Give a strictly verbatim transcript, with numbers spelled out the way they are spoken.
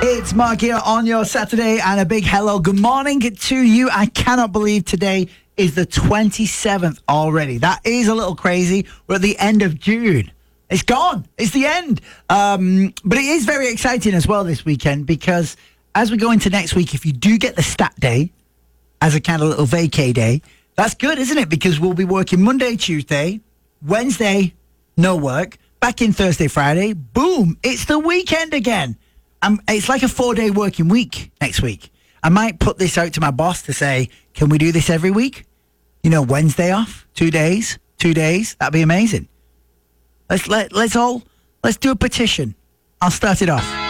It's Mark here on your Saturday, and a big hello, good morning to you. I cannot believe today is the twenty-seventh already. That is a little crazy. We're at the end of June. It's gone. It's the end. Um, but it is very exciting as well this weekend, because as we go into next week, if you do get the stat day as a kind of little vacay day, that's good, isn't it? Because we'll be working Monday, Tuesday, Wednesday, no work, back in Thursday, Friday. Boom, it's the weekend again. Um, it's like a four-day working week next week. I might put this out to my boss to say, can we do this every week? You know, Wednesday off, two days, two days. That'd be amazing. Let's let let's all let's do a petition. I'll start it off.